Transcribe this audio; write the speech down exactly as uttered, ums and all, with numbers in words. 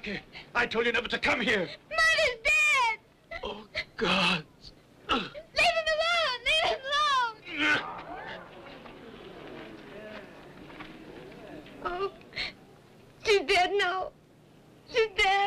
Blackie, I told you never to come here. Mother's dead! Oh, God. Leave him alone! Leave him alone! Oh, she's dead now. She's dead.